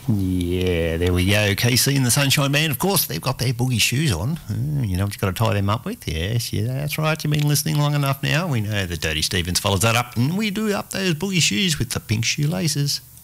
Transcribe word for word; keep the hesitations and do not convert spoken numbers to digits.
Yeah, there we go. K C and the Sunshine Band, of course, they've got their boogie shoes on. Mm, you know what you've got to tie them up with? Yes, yeah, that's right. You've been listening long enough now. We know that Dirty Stevens follows that up, and we do up those boogie shoes with the pink shoelaces.